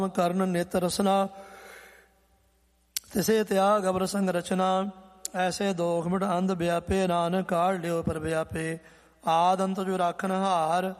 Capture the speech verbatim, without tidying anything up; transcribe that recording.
ਕਰਨ ਨਿਤ ਰਸਨਾ, ਤਿਸੇ ਤਿਆਗ ਅਵਰ ਸੰਗ ਰਚਨਾ। ਐਸੇ ਦੋਖ ਮਿਟ ਅੰਧ ਵਿਆਪੇ, ਨਾਨਕ ਕਾਢ ਲਿਓ ਪਰ ਵਿਆਪੇ। ਆਦ ਅੰਤ ਜੋ ਰਾਖਨ ਹਾਰ,